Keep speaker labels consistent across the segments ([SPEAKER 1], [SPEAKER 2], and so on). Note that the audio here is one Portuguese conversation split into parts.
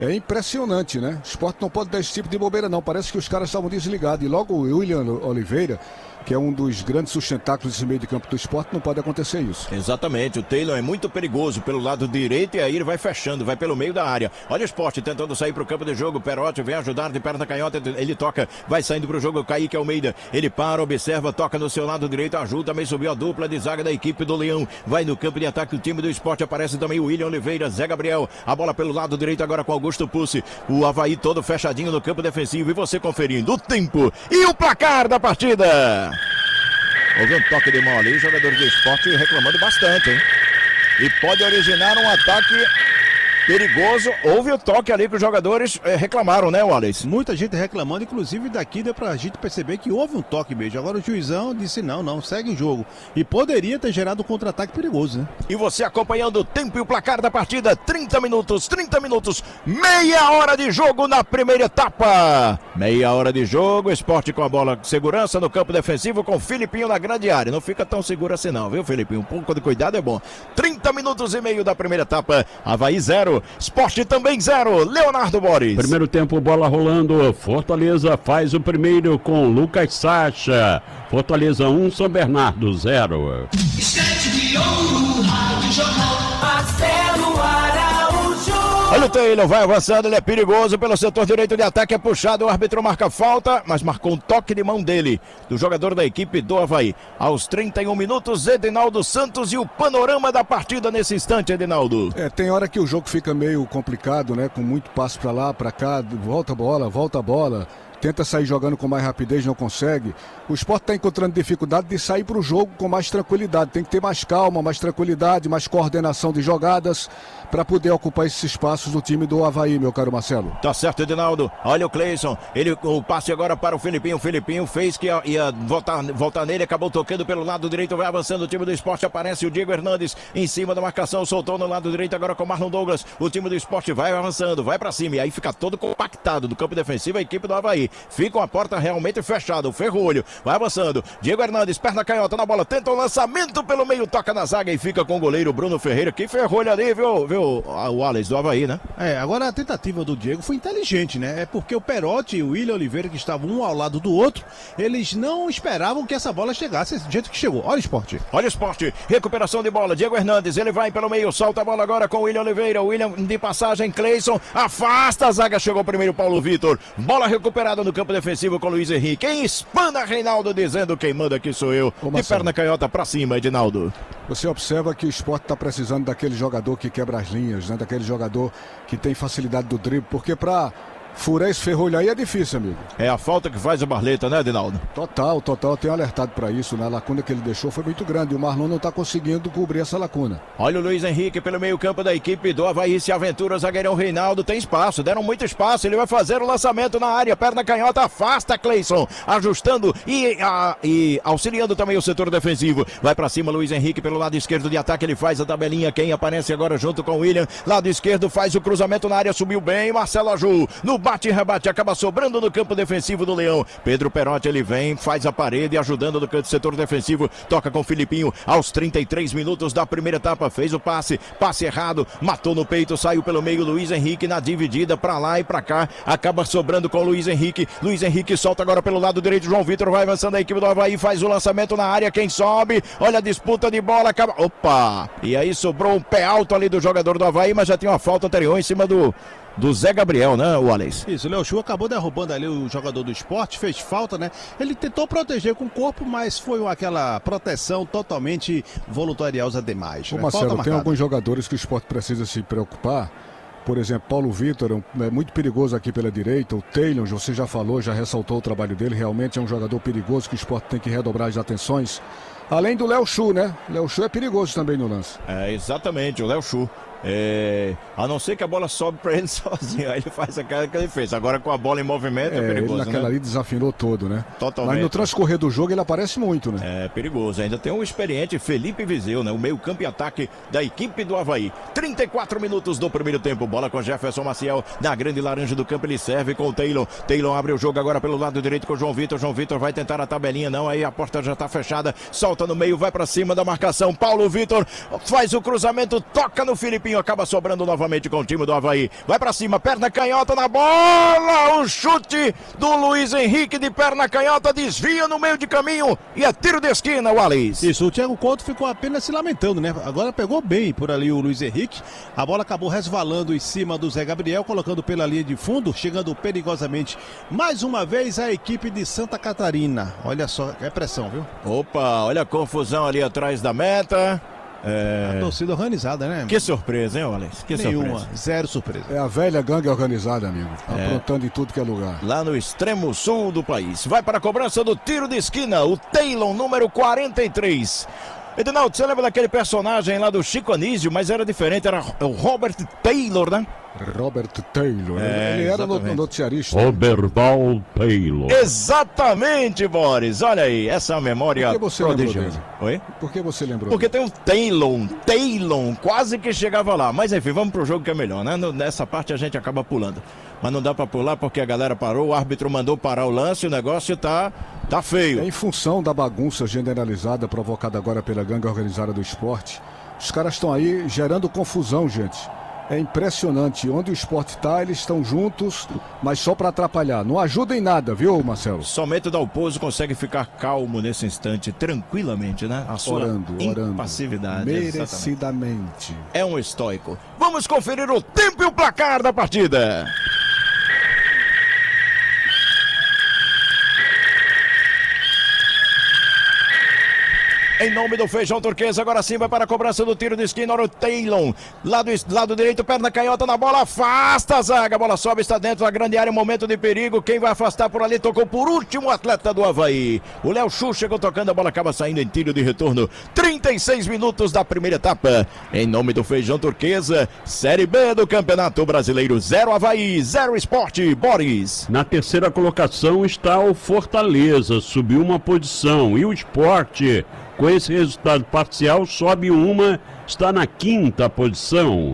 [SPEAKER 1] É impressionante, né? O Sport não pode dar esse tipo de bobeira, não. Parece que os caras estavam desligados. E logo o William Oliveira, que é um dos grandes sustentáculos desse meio de campo do Sport, não pode acontecer isso.
[SPEAKER 2] Exatamente, o Taylor é muito perigoso pelo lado direito e aí ele vai fechando, vai pelo meio da área. Olha o Sport tentando sair para o campo de jogo, Perotti vem ajudar de perna canhota, ele toca, vai saindo para o jogo, Kaique Almeida, ele para, observa, toca no seu lado direito, ajuda, também subiu a dupla de zaga da equipe do Leão, vai no campo de ataque o time do Sport, aparece também o William Oliveira, Zé Gabriel, a bola pelo lado direito agora com Augusto Pucci, o Avaí todo fechadinho no campo defensivo e você conferindo o tempo e o placar da partida. Houve um toque de mão ali, os jogadores do Sport reclamando bastante, hein? E pode originar um ataque perigoso. Houve o toque ali que os jogadores reclamaram, né, Wallace?
[SPEAKER 3] Muita gente reclamando, inclusive daqui deu pra gente perceber que houve um toque mesmo. Agora o juizão disse não, segue o jogo. E poderia ter gerado um contra-ataque perigoso, né?
[SPEAKER 2] E você acompanhando o tempo e o placar da partida, 30 minutos, meia hora de jogo na primeira etapa. Meia hora de jogo, Sport com a bola de segurança no campo defensivo com o Filipinho na grande área. Não fica tão seguro assim não, viu, Filipinho? Um pouco de cuidado é bom. 30 minutos e meio da primeira etapa, Avaí 0. Sport também 0, Leonardo Boris.
[SPEAKER 4] Primeiro tempo, bola rolando, Fortaleza faz o primeiro com Lucas Sacha. Fortaleza 1, São Bernardo 0.
[SPEAKER 2] Olha o Taylor, vai avançando, ele é perigoso pelo setor direito de ataque, é puxado, o árbitro marca falta, mas marcou um toque de mão dele, do jogador da equipe do Avaí. Aos 31 minutos, Edinaldo Santos e o panorama da partida nesse instante, Edinaldo.
[SPEAKER 1] Tem hora que o jogo fica meio complicado, né? Com muito passo pra lá, pra cá, volta a bola. Tenta sair jogando com mais rapidez, não consegue. O Sport está encontrando dificuldade de sair para o jogo com mais tranquilidade. Tem que ter mais calma, mais tranquilidade, mais coordenação de jogadas para poder ocupar esses espaços do time do Avaí, meu caro Marcelo.
[SPEAKER 2] Tá certo, Edinaldo. Olha o Cleison. O passe agora para o Filipinho. O Filipinho fez que ia voltar nele, acabou tocando pelo lado direito, vai avançando o time do Sport. Aparece o Diego Hernandes em cima da marcação, soltou no lado direito agora com o Marlon Douglas. O time do Sport vai avançando, vai para cima e aí fica todo compactado do campo defensivo a equipe do Avaí. Fica com a porta realmente fechada, o Ferrolho vai avançando, Diego Hernandes, perna canhota na bola, tenta o lançamento pelo meio, toca na zaga e fica com o goleiro Bruno Ferreira, que Ferrolho ali, viu o Wallace do Avaí, né?
[SPEAKER 3] Agora a tentativa do Diego foi inteligente, né? É porque o Perotti e o William Oliveira, que estavam um ao lado do outro, eles não esperavam que essa bola chegasse do jeito que chegou. Olha o Sport.
[SPEAKER 2] Olha o Sport, recuperação de bola, Diego Hernandes, ele vai pelo meio, solta a bola agora com o William Oliveira, William de passagem, Cleison, afasta a zaga, chegou primeiro Paulo Vitor, bola recuperada no campo defensivo com Luiz Henrique. Quem espana, Reinaldo, dizendo quem manda aqui sou eu. De perna canhota pra cima, Edinaldo.
[SPEAKER 1] Você observa que o Sport está precisando daquele jogador que quebra as linhas, né? Daquele jogador que tem facilidade do drible, porque pra furar esse Ferrolho aí é difícil, amigo.
[SPEAKER 2] É a falta que faz o Barleta, né, Edinaldo?
[SPEAKER 1] Total, eu tenho alertado para isso, né? A lacuna que ele deixou foi muito grande e o Marlon não está conseguindo cobrir essa lacuna.
[SPEAKER 2] Olha o Luiz Henrique pelo meio campo da equipe do Avaí, se aventura, o zagueirão Reinaldo, tem espaço, deram muito espaço, ele vai fazer o lançamento na área, perna canhota, afasta Cleison, ajustando e auxiliando também o setor defensivo, vai para cima Luiz Henrique pelo lado esquerdo de ataque, ele faz a tabelinha, quem aparece agora junto com o William, lado esquerdo faz o cruzamento na área, subiu bem, Marcelo Aju, no bate e rebate, acaba sobrando no campo defensivo do Leão. Pedro Perotti, ele vem, faz a parede, ajudando no canto setor defensivo, toca com o Filipinho, aos 33 minutos da primeira etapa, fez o passe errado, matou no peito, saiu pelo meio, Luiz Henrique na dividida, pra lá e pra cá, acaba sobrando com o Luiz Henrique solta agora pelo lado direito, João Vitor vai avançando, a equipe do Avaí faz o lançamento na área, quem sobe, olha a disputa de bola, acaba, e aí sobrou um pé alto ali do jogador do Avaí, mas já tinha uma falta anterior em cima do Zé Gabriel, né, Wallace?
[SPEAKER 3] Isso, o Léo Chu acabou derrubando ali o jogador do Sport, fez falta, né? Ele tentou proteger com o corpo, mas foi aquela proteção totalmente voluntariosa demais.
[SPEAKER 1] Ô, Marcelo, tem alguns jogadores que o Sport precisa se preocupar. Por exemplo, Paulo Vitor é muito perigoso aqui pela direita. O Taylor, você já falou, já ressaltou o trabalho dele. Realmente é um jogador perigoso que o Sport tem que redobrar as atenções. Além do Léo Chu, né? Léo Chu é perigoso também no lance.
[SPEAKER 2] Exatamente, o Léo Chu. A não ser que a bola sobe pra ele sozinho, aí ele faz aquela que ele fez. Agora com a bola em movimento é perigoso,
[SPEAKER 1] ele naquela ali desafinou todo, né?
[SPEAKER 2] Totalmente.
[SPEAKER 1] Mas no transcorrer do jogo ele aparece muito, né?
[SPEAKER 2] É perigoso, ainda tem um experiente Felipe Viseu, né? O meio campo e ataque da equipe do Avaí. 34 minutos do primeiro tempo, bola com Jefferson Maciel na grande laranja do campo, ele serve com o Taylor abre o jogo agora pelo lado direito com o João Vitor vai tentar a tabelinha, não, aí a porta já tá fechada, solta no meio, vai pra cima da marcação, Paulo Vitor faz o cruzamento, toca no Felipe Fabinho acaba sobrando novamente com o time do Avaí. Vai pra cima, perna canhota na bola. O chute do Luiz Henrique de perna canhota, desvia no meio de caminho e é tiro de esquina, Wallace.
[SPEAKER 3] Isso, o Thiago Couto ficou apenas se lamentando, né? Agora pegou bem por ali o Luiz Henrique. A bola acabou resvalando em cima do Zé Gabriel, colocando pela linha de fundo, chegando perigosamente mais uma vez a equipe de Santa Catarina. Olha só, é pressão, viu?
[SPEAKER 2] Opa, olha a confusão ali atrás da meta.
[SPEAKER 3] A torcida organizada, né?
[SPEAKER 2] Que surpresa, hein, Wallace? Que
[SPEAKER 3] Nenhuma,
[SPEAKER 2] surpresa.
[SPEAKER 3] zero surpresa.
[SPEAKER 1] É a velha gangue organizada, amigo. Aprontando em tudo que é lugar.
[SPEAKER 2] Lá no extremo sul do país. Vai para a cobrança do tiro de esquina, o Taylor, número 43. Edinaldo, você lembra daquele personagem lá do Chico Anísio, mas era diferente, era o Robert Taylor, né?
[SPEAKER 1] Robert Taylor, ele era noticiarista.
[SPEAKER 4] Roberval Taylor.
[SPEAKER 2] Exatamente, Boris. Olha aí, essa memória
[SPEAKER 1] Por que você lembrou
[SPEAKER 2] prodigiosa.
[SPEAKER 1] dele?
[SPEAKER 2] Oi?
[SPEAKER 1] Por que você lembrou?
[SPEAKER 2] Porque tem um Taylor, quase que chegava lá. Mas enfim, vamos pro jogo que é melhor, né? Nessa parte a gente acaba pulando. Mas não dá pra pular porque a galera parou, o árbitro mandou parar o lance, o negócio tá feio.
[SPEAKER 1] É em função da bagunça generalizada provocada agora pela gangue organizada do esporte. Os caras estão aí gerando confusão, gente. É impressionante. Onde o esporte está, eles estão juntos, mas só para atrapalhar. Não ajuda em nada, viu, Marcelo?
[SPEAKER 2] Somente o Dalpozo consegue ficar calmo nesse instante, tranquilamente, né? A sua
[SPEAKER 1] Orando.
[SPEAKER 2] impassividade.
[SPEAKER 1] Merecidamente.
[SPEAKER 2] É um estoico. Vamos conferir o tempo e o placar da partida. Em nome do Feijão Turquesa, agora sim vai para a cobrança do tiro de esquina, o Taylor. Lado direito, perna canhota na bola, afasta a zaga, a bola sobe, está dentro da grande área, momento de perigo. Quem vai afastar por ali, tocou por último o atleta do Avaí. O Léo Chu chegou tocando, a bola acaba saindo em tiro de retorno. 36 minutos da primeira etapa. Em nome do Feijão Turquesa, Série B do Campeonato Brasileiro, 0 Avaí, 0 Esporte, Boris.
[SPEAKER 4] Na terceira colocação está o Fortaleza, subiu uma posição. E o Esporte, com esse resultado parcial, sobe uma, está na quinta posição.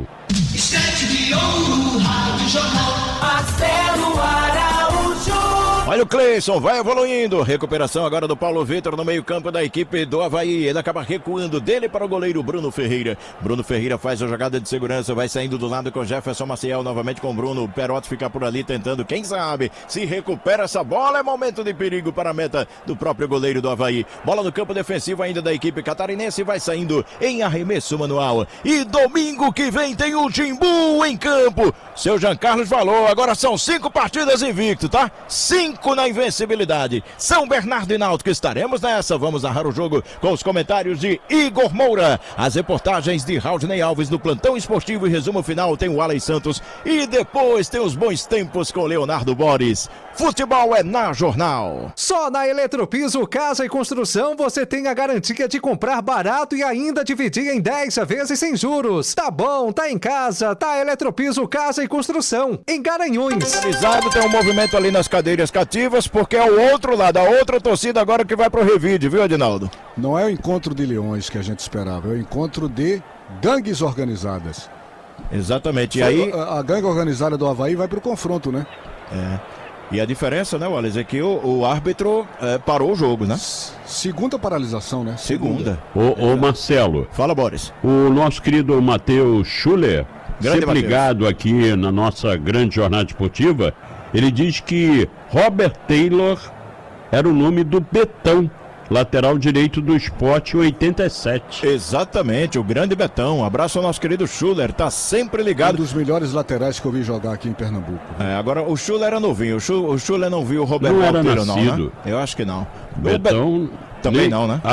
[SPEAKER 2] Olha o Cleison, vai evoluindo. Recuperação agora do Paulo Vitor no meio-campo da equipe do Avaí. Ele acaba recuando dele para o goleiro Bruno Ferreira. Bruno Ferreira faz a jogada de segurança, vai saindo do lado com Jefferson Maciel, novamente com Bruno. O Perotti fica por ali tentando, quem sabe, se recupera essa bola. É momento de perigo para a meta do próprio goleiro do Avaí. Bola no campo defensivo ainda da equipe catarinense, vai saindo em arremesso manual. E domingo que vem tem o Timbu em campo. Seu Jean Carlos falou, agora são 5 partidas invicto, tá? 5 na invencibilidade. São Bernardo e Náutico, estaremos nessa. Vamos narrar o jogo com os comentários de Igor Moura, as reportagens de Raudney Alves no plantão esportivo e resumo final tem o Wallace Santos e depois tem os bons tempos com Leonardo Boris. Futebol é na Jornal.
[SPEAKER 5] Só na Eletropiso Casa e Construção você tem a garantia de comprar barato e ainda dividir em 10 vezes sem juros. Tá bom, tá em casa, tá Eletropiso Casa e Construção, em Garanhuns.
[SPEAKER 2] Tem um movimento ali nas cadeiras cativas, porque é o outro lado, a outra torcida agora que vai pro Revide, viu, Adinaldo?
[SPEAKER 1] Não é o encontro de leões que a gente esperava, é o encontro de gangues organizadas.
[SPEAKER 2] Exatamente, e aí...
[SPEAKER 1] A gangue organizada do Avaí vai pro confronto, né?
[SPEAKER 2] E a diferença, né, Wallace, é que o árbitro parou o jogo, né?
[SPEAKER 1] Segunda paralisação, né?
[SPEAKER 2] Segunda.
[SPEAKER 4] Ô Marcelo.
[SPEAKER 2] Fala, Boris.
[SPEAKER 4] O nosso querido Matheus Schuller,
[SPEAKER 2] Grande
[SPEAKER 4] sempre
[SPEAKER 2] Mateus.
[SPEAKER 4] ligado aqui na nossa grande jornada esportiva, ele diz que Robert Taylor era o nome do Betão, lateral direito do Sport 87.
[SPEAKER 2] Exatamente, o grande Betão. Um abraço ao nosso querido Schuller, tá sempre
[SPEAKER 1] Um
[SPEAKER 2] ligado.
[SPEAKER 1] dos melhores laterais que eu vi jogar aqui em Pernambuco.
[SPEAKER 2] Agora o Schuller era novinho, o Schuller não viu o Roberto
[SPEAKER 4] Não era
[SPEAKER 2] Taylor,
[SPEAKER 4] nascido.
[SPEAKER 2] não, né? Eu acho que não.
[SPEAKER 4] Betão...
[SPEAKER 2] Também não, né?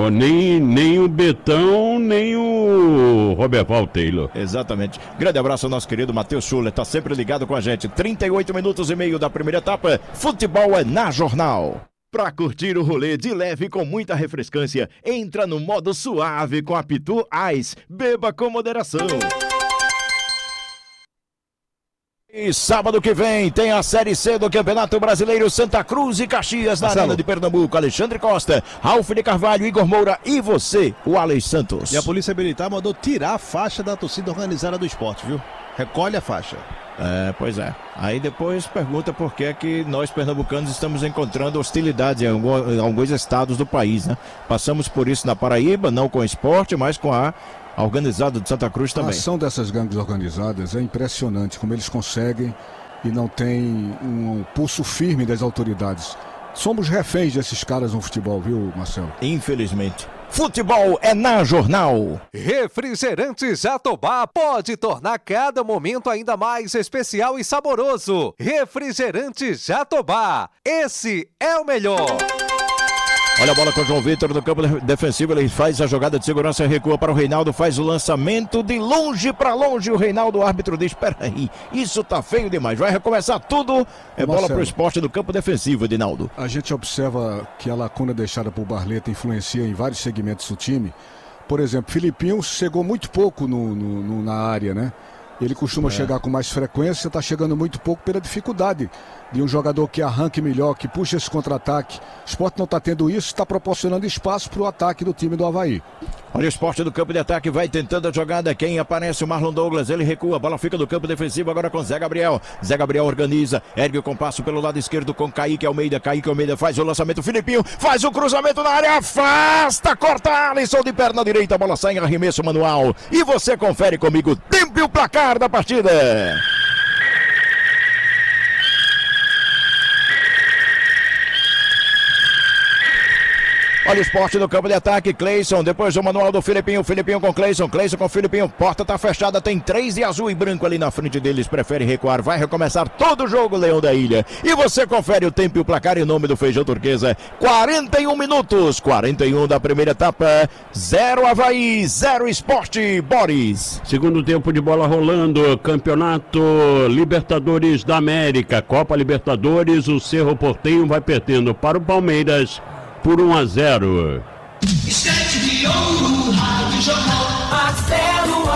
[SPEAKER 4] Nem o Betão, nem o Roberval Taylor.
[SPEAKER 2] Exatamente. Grande abraço ao nosso querido Matheus Schuller, tá sempre ligado com a gente. 38 minutos e meio da primeira etapa. Futebol é na Jornal. Pra curtir o rolê de leve com muita refrescância, entra no modo suave com a Pitu Ice. Beba com moderação. E sábado que vem tem a Série C do Campeonato Brasileiro, Santa Cruz e Caxias, na Arena de Pernambuco. Alexandre Costa, Ralf de Carvalho, Igor Moura e você, o Wallace Santos.
[SPEAKER 3] E a Polícia Militar mandou tirar a faixa da torcida organizada do esporte, viu? Recolhe a faixa.
[SPEAKER 2] Pois é. Aí depois pergunta por que é que nós pernambucanos estamos encontrando hostilidade em alguns estados do país, né? Passamos por isso na Paraíba, não com o esporte, mas com a organizado de Santa Cruz também.
[SPEAKER 1] A ação dessas gangues organizadas é impressionante, como eles conseguem e não tem um pulso firme das autoridades. Somos reféns desses caras no futebol, viu, Marcelo?
[SPEAKER 2] Infelizmente. Futebol é na Jornal.
[SPEAKER 5] Refrigerante Jatobá pode tornar cada momento ainda mais especial e saboroso. Refrigerante Jatobá, esse é o melhor.
[SPEAKER 2] Olha a bola com o João Vitor no campo defensivo, ele faz a jogada de segurança, recua para o Reinaldo, faz o lançamento de longe para longe, o Reinaldo, o árbitro diz, espera aí, isso tá feio demais, vai recomeçar tudo, é bola para o esporte do campo defensivo, Edinaldo.
[SPEAKER 1] A gente observa que a lacuna deixada por Barleta influencia em vários segmentos do time. Por exemplo, Filipinho chegou muito pouco na área, né? Ele costuma chegar com mais frequência, está chegando muito pouco pela dificuldade de um jogador que arranque melhor, que puxa esse contra-ataque. O Sport não está tendo isso, está proporcionando espaço para o ataque do time do Avaí.
[SPEAKER 2] Olha o Sport do campo de ataque, vai tentando a jogada, quem aparece? O Marlon Douglas, ele recua, a bola fica do campo defensivo agora com Zé Gabriel. Zé Gabriel organiza, ergue o compasso pelo lado esquerdo com Kaique Almeida faz o lançamento, Filipinho faz o cruzamento na área, afasta, corta Alisson de perna direita, a bola sai em arremesso manual. E você confere comigo, tempo e o placar da partida. Olha o Sport no campo de ataque, Cleison, depois o manual do Filipinho com Cleison com Filipinho, porta tá fechada, tem 3 de azul e branco ali na frente deles, prefere recuar, vai recomeçar todo o jogo, Leão da Ilha. E você confere o tempo e o placar em nome do Feijão Turquesa, 41 minutos, 41 da primeira etapa, 0 Avaí, 0 Sport, Boris.
[SPEAKER 4] Segundo tempo de bola rolando, Campeonato Libertadores da América, Copa Libertadores, o Cerro Porteño vai perdendo para o Palmeiras por 1-0.
[SPEAKER 6] Instante de ouro, Rádio Jornal, Marcelo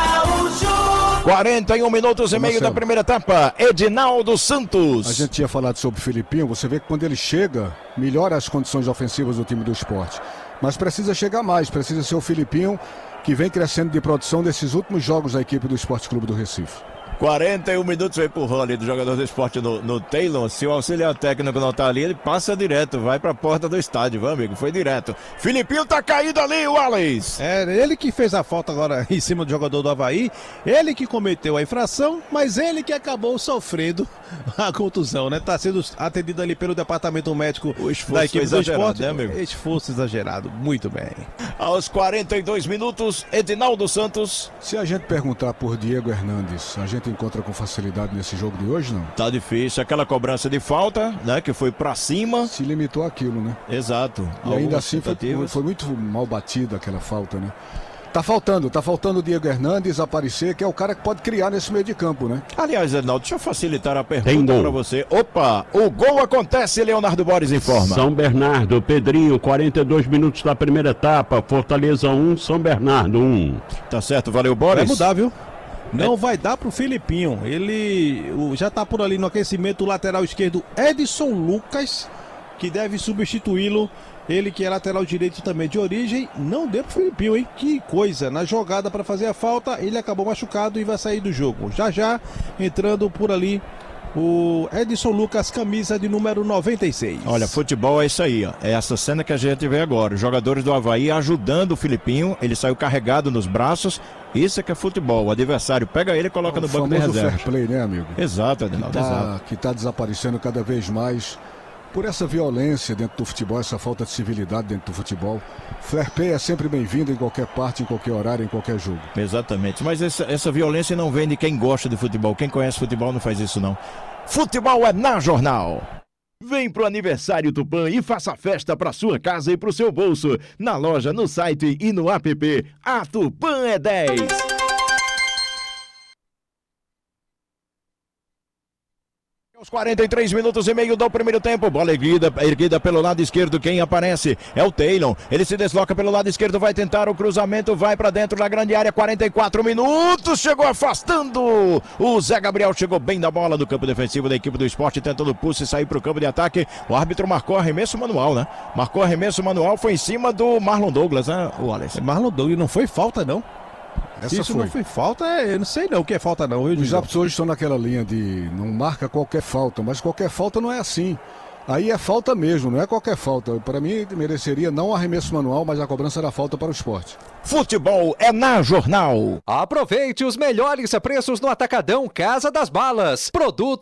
[SPEAKER 6] Araújo.
[SPEAKER 2] 41 minutos e meio da primeira etapa, Edinaldo Santos.
[SPEAKER 1] A gente tinha falado sobre o Filipinho, você vê que quando ele chega, melhora as condições ofensivas do time do Sport. Mas precisa chegar mais, precisa ser o Filipinho que vem crescendo de produção desses últimos jogos da equipe do Esporte Clube do Recife.
[SPEAKER 2] 41 minutos, o empurrão ali do jogador do Sport no Taylor. Se o auxiliar técnico não tá ali, ele passa direto, vai pra porta do estádio, meu amigo, foi direto. Filipinho tá caído ali, o Alex.
[SPEAKER 3] É, ele que fez a falta agora em cima do jogador do Avaí, ele que cometeu a infração, mas ele que acabou sofrendo a contusão, né? Tá sendo atendido ali pelo departamento médico da equipe do Sport,
[SPEAKER 2] né, amigo?
[SPEAKER 3] Esforço exagerado, muito bem.
[SPEAKER 2] Aos 42 minutos, Edinaldo Santos.
[SPEAKER 1] Se a gente perguntar por Diego Hernandes, a gente encontra com facilidade nesse jogo de hoje, não?
[SPEAKER 2] Tá difícil, aquela cobrança de falta, né, que foi pra cima.
[SPEAKER 1] Se limitou àquilo, né?
[SPEAKER 2] Exato.
[SPEAKER 1] E ainda assim foi muito mal batida aquela falta, né? Tá faltando o Diego Hernandes aparecer, que é o cara que pode criar nesse meio de campo, né?
[SPEAKER 2] Aliás, Edinaldo, deixa eu facilitar a pergunta pra você. Opa, o gol acontece, Leonardo Boris informa.
[SPEAKER 4] São Bernardo, Pedrinho, 42 minutos da primeira etapa, Fortaleza 1, São Bernardo 1.
[SPEAKER 2] Tá certo, valeu, Boris.
[SPEAKER 3] Vai mudar, viu? Não vai dar pro Filipinho. Ele já tá por ali no aquecimento, o lateral esquerdo Edson Lucas, que deve substituí-lo. Ele que é lateral direito também de origem, não deu pro Filipinho, hein? Que coisa, na jogada para fazer a falta, ele acabou machucado e vai sair do jogo. Já entrando por ali o Edson Lucas, camisa de número 96.
[SPEAKER 2] Olha, futebol é isso aí, ó. É essa cena que a gente vê agora. Os jogadores do Avaí ajudando o Filipinho, ele saiu carregado nos braços. Isso é que é futebol. O adversário pega ele e coloca no banco de reserva.
[SPEAKER 1] Fair play, né, amigo?
[SPEAKER 2] Exato, Adinaldo.
[SPEAKER 1] Que tá desaparecendo cada vez mais por essa violência dentro do futebol, essa falta de civilidade dentro do futebol. Fair play é sempre bem-vindo em qualquer parte, em qualquer horário, em qualquer jogo.
[SPEAKER 2] Exatamente, mas essa violência não vem de quem gosta de futebol. Quem conhece futebol não faz isso, não. Futebol é na Jornal. Vem pro aniversário Tupã e faça festa pra sua casa e pro seu bolso. Na loja, no site e no app. A Tupã é 10. Aos 43 minutos e meio do primeiro tempo, bola erguida pelo lado esquerdo, quem aparece é o Taylor, ele se desloca pelo lado esquerdo, vai tentar o cruzamento, vai pra dentro da grande área, 44 minutos, chegou afastando, o Zé Gabriel chegou bem na bola do campo defensivo da equipe do Sport, tentando o pulse e sair pro campo de ataque, o árbitro marcou arremesso manual, né? Marcou arremesso manual, foi em cima do Marlon Douglas, né, o Alex?
[SPEAKER 3] Marlon Douglas, não foi falta, não.
[SPEAKER 1] Se isso
[SPEAKER 3] não foi falta, eu não sei não o que é falta não.
[SPEAKER 1] Os árbitros hoje estão naquela linha de não marca qualquer falta, mas qualquer falta não é assim. Aí é falta mesmo, não é qualquer falta. Para mim, mereceria não o arremesso manual, mas a cobrança da falta para o Sport.
[SPEAKER 2] Futebol é na Jornal.
[SPEAKER 5] Aproveite os melhores preços no Atacadão Casa das Balas. Produto